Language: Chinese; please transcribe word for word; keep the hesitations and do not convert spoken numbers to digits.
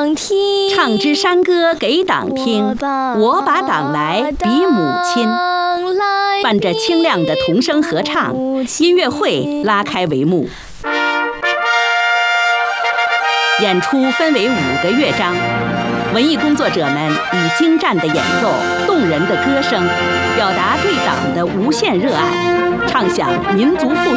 党听， 唱支山歌给党听，我把党来比母亲。伴着清亮的童声合唱，音乐会拉开帷幕。演出分为五个乐章，文艺工作者们以精湛的演奏、动人的歌声，表达对党的无限热爱，唱响民族复